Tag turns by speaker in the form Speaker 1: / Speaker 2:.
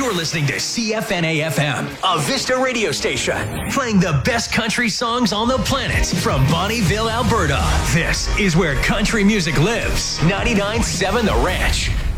Speaker 1: You're listening to CFNA-FM, a Vista radio station, playing the best country songs on the planet from Bonnieville, Alberta. This is where country music lives. 99.7 The Ranch.